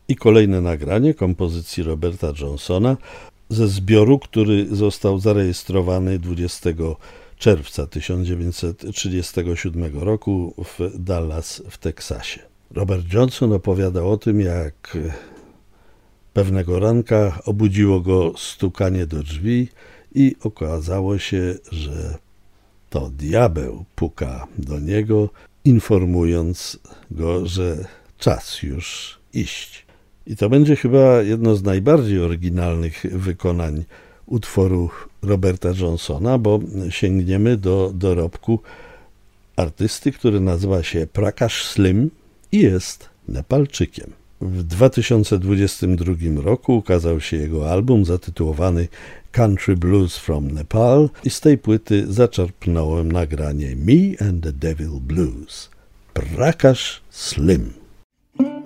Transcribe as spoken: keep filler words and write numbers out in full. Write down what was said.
I kolejne nagranie kompozycji Roberta Johnsona ze zbioru, który został zarejestrowany dwudziestego czerwca tysiąc dziewięćset trzydziestego siódmego roku w Dallas w Teksasie. Robert Johnson opowiada o tym, jak pewnego ranka obudziło go stukanie do drzwi i okazało się, że to diabeł puka do niego, informując go, że czas już iść. I to będzie chyba jedno z najbardziej oryginalnych wykonań utworu Roberta Johnsona, bo sięgniemy do dorobku artysty, który nazywa się Prakash Slim i jest Nepalczykiem. W dwa tysiące dwudziestym drugim roku ukazał się jego album zatytułowany Country Blues from Nepal i z tej płyty zaczerpnąłem nagranie Me and the Devil Blues. Prakash Slim.